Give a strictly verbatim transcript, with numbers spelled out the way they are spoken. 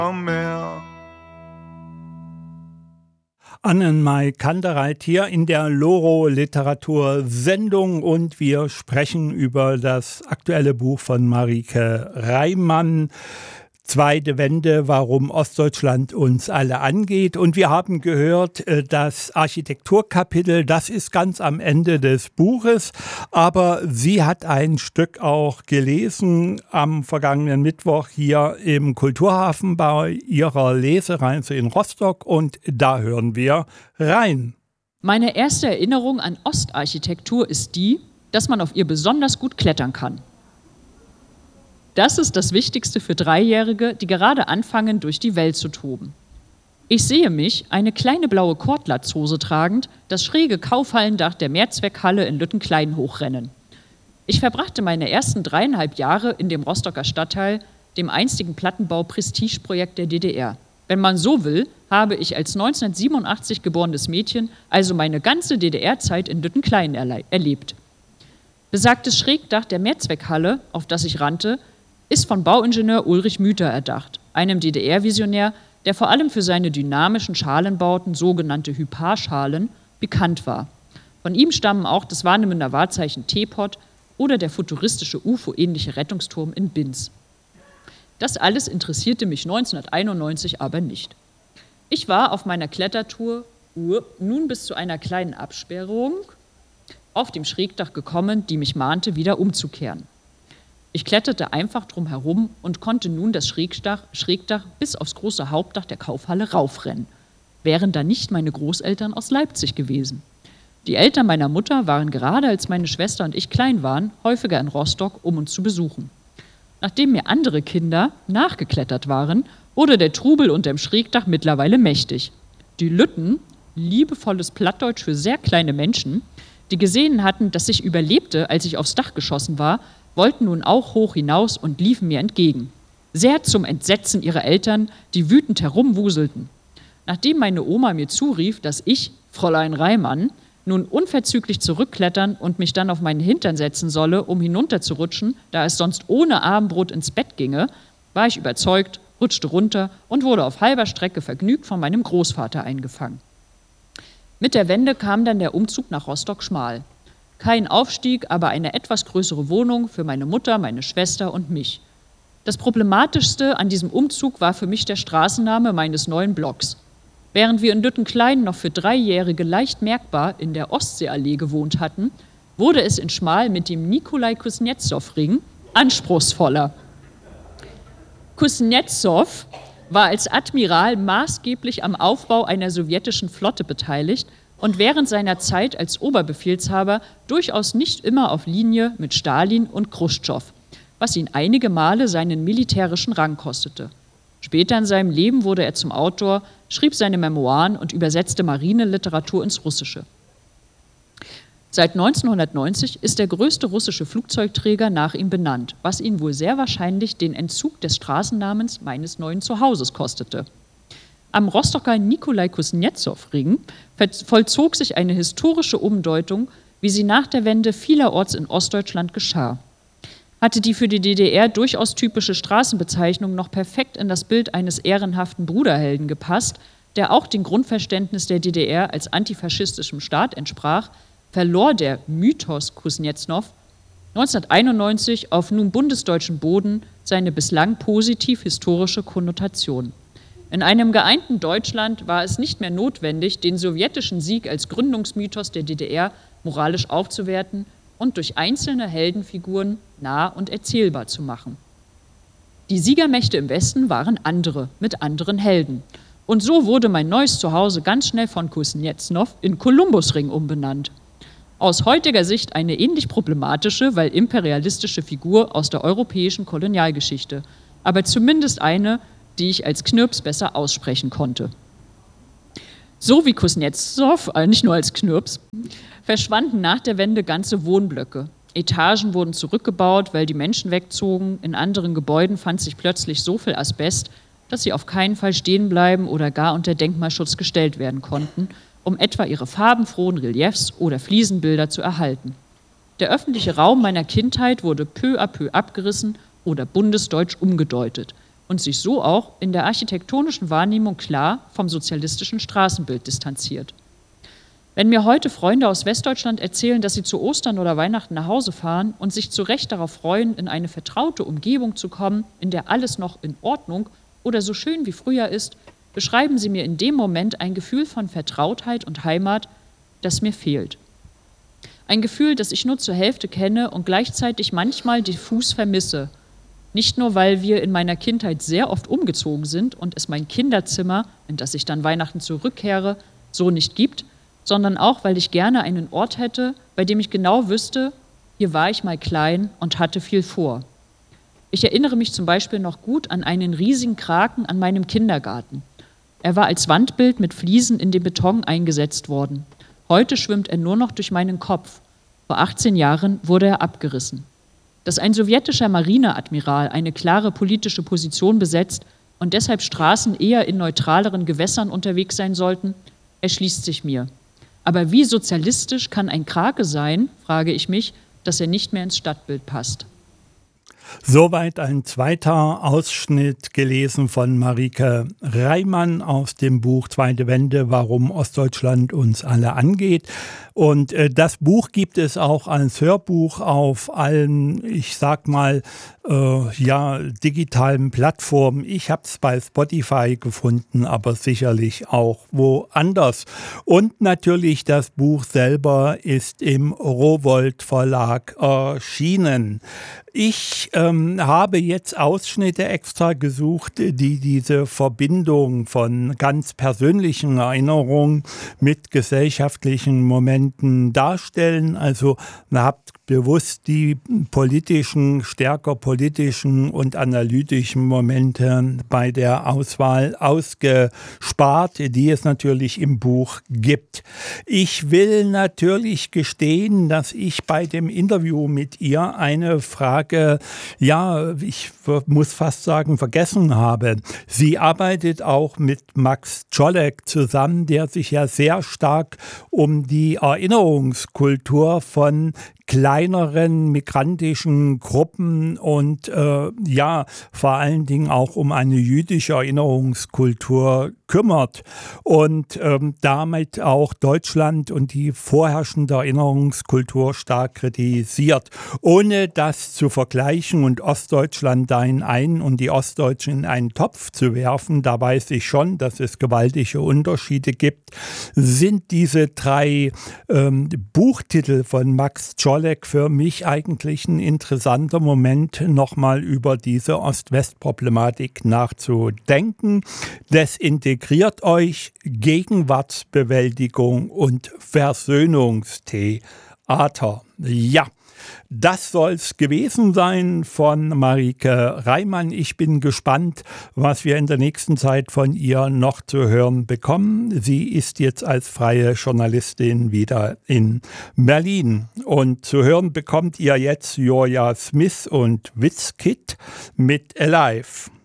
mehr. Annenmai Kandereit hier in der Loro-Literatur-Sendung und wir sprechen über das aktuelle Buch von Marike Reimann, Zweite Wende, warum Ostdeutschland uns alle angeht. Und wir haben gehört, das Architekturkapitel, das ist ganz am Ende des Buches. Aber sie hat ein Stück auch gelesen am vergangenen Mittwoch hier im Kulturhafen bei ihrer Lesereise in Rostock. Und da hören wir rein. Meine erste Erinnerung an Ostarchitektur ist die, dass man auf ihr besonders gut klettern kann. Das ist das Wichtigste für Dreijährige, die gerade anfangen, durch die Welt zu toben. Ich sehe mich, eine kleine blaue Kordlatzhose tragend, das schräge Kaufhallendach der Mehrzweckhalle in Lüttenklein hochrennen. Ich verbrachte meine ersten dreieinhalb Jahre in dem Rostocker Stadtteil, dem einstigen Plattenbau-Prestigeprojekt der D D R. Wenn man so will, habe ich als neunzehnhundertsiebenundachtzig geborenes Mädchen also meine ganze D D R-Zeit in Lüttenklein erle- erlebt. Besagtes Schrägdach der Mehrzweckhalle, auf das ich rannte, ist von Bauingenieur Ulrich Müther erdacht, einem D D R-Visionär, der vor allem für seine dynamischen Schalenbauten, sogenannte Hyparschalen, bekannt war. Von ihm stammen auch das Warnemünder Wahrzeichen Teepot oder der futuristische U F O-ähnliche Rettungsturm in Binz. Das alles interessierte mich neunzehnhunderteinundneunzig aber nicht. Ich war auf meiner Klettertour nun bis zu einer kleinen Absperrung auf dem Schrägdach gekommen, die mich mahnte, wieder umzukehren. Ich kletterte einfach drum herum und konnte nun das Schrägdach, Schrägdach bis aufs große Hauptdach der Kaufhalle raufrennen. Wären da nicht meine Großeltern aus Leipzig gewesen. Die Eltern meiner Mutter waren gerade, als meine Schwester und ich klein waren, häufiger in Rostock, um uns zu besuchen. Nachdem mir andere Kinder nachgeklettert waren, wurde der Trubel unterm Schrägdach mittlerweile mächtig. Die Lütten, liebevolles Plattdeutsch für sehr kleine Menschen, die gesehen hatten, dass ich überlebte, als ich aufs Dach geschossen war, wollten nun auch hoch hinaus und liefen mir entgegen. Sehr zum Entsetzen ihrer Eltern, die wütend herumwuselten. Nachdem meine Oma mir zurief, dass ich, Fräulein Reimann, nun unverzüglich zurückklettern und mich dann auf meinen Hintern setzen solle, um hinunterzurutschen, da es sonst ohne Abendbrot ins Bett ginge, war ich überzeugt, rutschte runter und wurde auf halber Strecke vergnügt von meinem Großvater eingefangen. Mit der Wende kam dann der Umzug nach Rostock-Schmal. Kein Aufstieg, aber eine etwas größere Wohnung für meine Mutter, meine Schwester und mich. Das Problematischste an diesem Umzug war für mich der Straßenname meines neuen Blocks. Während wir in Lüttenklein noch für Dreijährige leicht merkbar in der Ostseeallee gewohnt hatten, wurde es in Schmal mit dem Nikolai-Kuznetsov-Ring anspruchsvoller. Kuznetsov war als Admiral maßgeblich am Aufbau einer sowjetischen Flotte beteiligt und während seiner Zeit als Oberbefehlshaber durchaus nicht immer auf Linie mit Stalin und Chruschtschow, was ihn einige Male seinen militärischen Rang kostete. Später in seinem Leben wurde er zum Autor, schrieb seine Memoiren und übersetzte Marineliteratur ins Russische. Seit neunzehnhundertneunzig ist der größte russische Flugzeugträger nach ihm benannt, was ihn wohl sehr wahrscheinlich den Entzug des Straßennamens meines neuen Zuhauses kostete. Am Rostocker Nikolai-Kuznetsov-Ring vollzog sich eine historische Umdeutung, wie sie nach der Wende vielerorts in Ostdeutschland geschah. Hatte die für die D D R durchaus typische Straßenbezeichnung noch perfekt in das Bild eines ehrenhaften Bruderhelden gepasst, der auch dem Grundverständnis der D D R als antifaschistischem Staat entsprach, verlor der Mythos Kuznetsov neunzehnhunderteinundneunzig auf nun bundesdeutschen Boden seine bislang positiv-historische Konnotation. In einem geeinten Deutschland war es nicht mehr notwendig, den sowjetischen Sieg als Gründungsmythos der D D R moralisch aufzuwerten und durch einzelne Heldenfiguren nah und erzählbar zu machen. Die Siegermächte im Westen waren andere, mit anderen Helden. Und so wurde mein neues Zuhause ganz schnell von Kuznetsov in Kolumbusring umbenannt. Aus heutiger Sicht eine ähnlich problematische, weil imperialistische Figur aus der europäischen Kolonialgeschichte, aber zumindest eine, die ich als Knirps besser aussprechen konnte. So wie Kuznetsov, äh, nicht nur als Knirps, verschwanden nach der Wende ganze Wohnblöcke. Etagen wurden zurückgebaut, weil die Menschen wegzogen. In anderen Gebäuden fand sich plötzlich so viel Asbest, dass sie auf keinen Fall stehen bleiben oder gar unter Denkmalschutz gestellt werden konnten, um etwa ihre farbenfrohen Reliefs oder Fliesenbilder zu erhalten. Der öffentliche Raum meiner Kindheit wurde peu à peu abgerissen oder bundesdeutsch umgedeutet. und sich so auch in der architektonischen Wahrnehmung klar vom sozialistischen Straßenbild distanziert. Wenn mir heute Freunde aus Westdeutschland erzählen, dass sie zu Ostern oder Weihnachten nach Hause fahren und sich zu Recht darauf freuen, in eine vertraute Umgebung zu kommen, in der alles noch in Ordnung oder so schön wie früher ist, beschreiben sie mir in dem Moment ein Gefühl von Vertrautheit und Heimat, das mir fehlt. Ein Gefühl, das ich nur zur Hälfte kenne und gleichzeitig manchmal diffus vermisse. Nicht nur, weil wir in meiner Kindheit sehr oft umgezogen sind und es mein Kinderzimmer, in das ich dann Weihnachten zurückkehre, so nicht gibt, sondern auch, weil ich gerne einen Ort hätte, bei dem ich genau wüsste, hier war ich mal klein und hatte viel vor. Ich erinnere mich zum Beispiel noch gut an einen riesigen Kraken an meinem Kindergarten. Er war als Wandbild mit Fliesen in den Beton eingesetzt worden. Heute schwimmt er nur noch durch meinen Kopf. Vor achtzehn Jahren wurde er abgerissen. Dass ein sowjetischer Marineadmiral eine klare politische Position besetzt und deshalb Straßen eher in neutraleren Gewässern unterwegs sein sollten, erschließt sich mir. Aber wie sozialistisch kann ein Krake sein, frage ich mich, dass er nicht mehr ins Stadtbild passt. Soweit ein zweiter Ausschnitt gelesen von Marike Reimann aus dem Buch Zweite Wende, warum Ostdeutschland uns alle angeht. Und äh, das Buch gibt es auch als Hörbuch auf allen, ich sag mal, äh, ja, digitalen Plattformen. Ich habe es bei Spotify gefunden, aber sicherlich auch woanders. Und natürlich das Buch selber ist im Rowohlt Verlag erschienen. Ich ähm, habe jetzt Ausschnitte extra gesucht, die diese Verbindung von ganz persönlichen Erinnerungen mit gesellschaftlichen Momenten darstellen. Also habt bewusst die politischen, stärker politischen und analytischen Momente bei der Auswahl ausgespart, die es natürlich im Buch gibt. Ich will natürlich gestehen, dass ich bei dem Interview mit ihr eine Frage, ja, ich muss fast sagen, vergessen habe. Sie arbeitet auch mit Max Czolek zusammen, der sich ja sehr stark um die Erinnerungskultur von kleineren migrantischen Gruppen und äh, ja, vor allen Dingen auch um eine jüdische Erinnerungskultur kümmert und ähm, damit auch Deutschland und die vorherrschende Erinnerungskultur stark kritisiert, ohne das zu vergleichen und Ostdeutschland da in einen und die Ostdeutschen in einen Topf zu werfen. Da weiß ich schon, dass es gewaltige Unterschiede gibt. Sind diese drei ähm, Buchtitel von Max Czolek für mich eigentlich ein interessanter Moment, nochmal über diese Ost-West-Problematik nachzudenken. Desintegriert euch, Gegenwartsbewältigung und Versöhnungstheater. Ja. Das soll es gewesen sein von Marike Reimann. Ich bin gespannt, was wir in der nächsten Zeit von ihr noch zu hören bekommen. Sie ist jetzt als freie Journalistin wieder in Berlin. Und zu hören bekommt ihr jetzt Jorja Smith und Wizkid mit Alive.